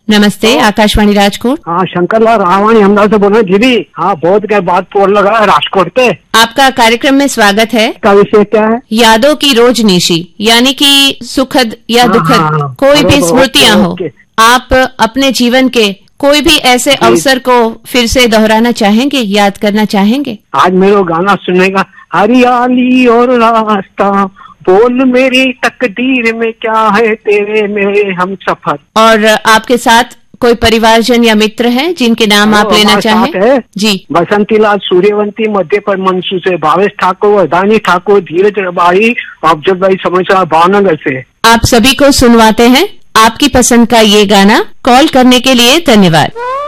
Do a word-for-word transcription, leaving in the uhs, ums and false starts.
नमस्ते, आकाशवाणी राजकोट। हाँ, शंकर लाल रावानी अहमदाबाद से बोल रहे हैं दीदी। हाँ, बहुत के बाद फोन लगा है राजकोट पे। आपका कार्यक्रम में स्वागत है। का विषय क्या है? यादों की रोजनिशी, यानी कि सुखद या हाँ, दुखद हाँ, हाँ। कोई भी ओके, स्मृतियां हो, ओके। आप अपने जीवन के कोई भी ऐसे अवसर को फिर से दोहराना चाहेंगे, याद करना चाहेंगे? आज मेरे को गाना सुनने का, हरियाली और रास्ता, बोल मेरी तकदीर में क्या है तेरे मेरे हम सफर। और आपके साथ कोई परिवारजन या मित्र हैं जिनके नाम आप हाँ, लेना हमारे चाहें? साथ है जी। बसंतीलाल सूर्यवंती, मध्य पर मंसू से भावेश ठाकुर, वरदानी ठाकुर, धीरज रबाई, अफजल भाई समोसा भावनगर से। आप सभी को सुनवाते हैं आपकी पसंद का ये गाना। कॉल करने के लिए धन्यवाद।